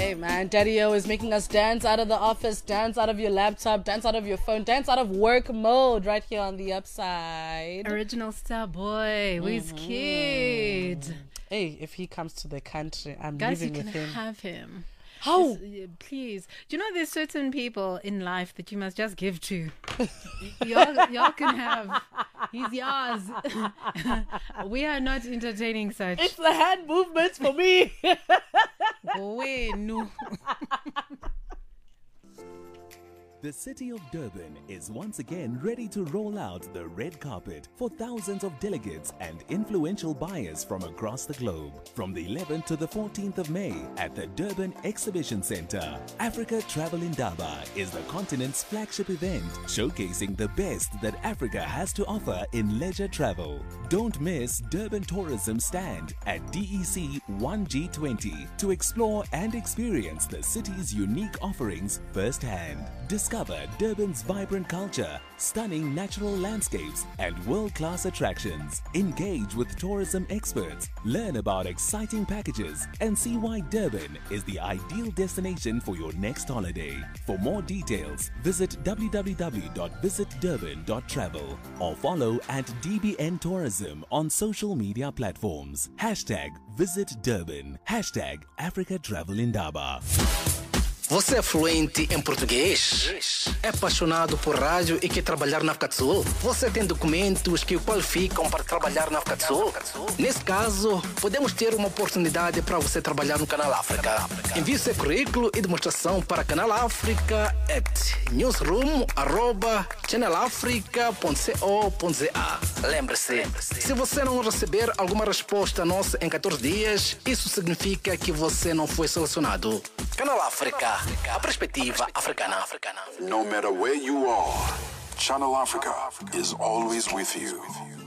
Hey man, Daddy-O is making us dance out of the office, dance out of your laptop, dance out of your phone, dance out of work mode right here on the Upside. Original star boy, Wizkid. Hey, if he comes to the country, I'm Guys, you living can with him. have him. How? Please. Do you know there's certain people in life that you must just give to? y'all can have. He's yours. We are not entertaining such. It's the hand movements for me. Go away, no. The city of Durban is once again ready to roll out the red carpet for thousands of delegates and influential buyers from across the globe. From the 11th to the 14th of May at the Durban Exhibition Centre, Africa Travel Indaba is the continent's flagship event, showcasing the best that Africa has to offer in leisure travel. Don't miss Durban Tourism Stand at DEC 1G20 to explore and experience the city's unique offerings firsthand. Discover Durban's vibrant culture, stunning natural landscapes, and world-class attractions. Engage with tourism experts, learn about exciting packages, and see why Durban is the ideal destination for your next holiday. For more details, visit www.visitdurban.travel or follow at DBN Tourism on social media platforms. #Visit Durban. #Africa Travel Indaba. Você é fluente em português? É apaixonado por rádio e quer trabalhar na África do Sul? Você tem documentos que o qualificam para trabalhar na África do Sul? Nesse caso, podemos ter uma oportunidade para você trabalhar no Canal África. Envie seu currículo e demonstração para Canal África at newsroom@channelafrica.co.za. Lembre-se, se você não receber alguma resposta nossa em 14 dias, isso significa que você não foi selecionado. Canal África, a perspectiva africana. No matter where you are, Channel Africa is always with you.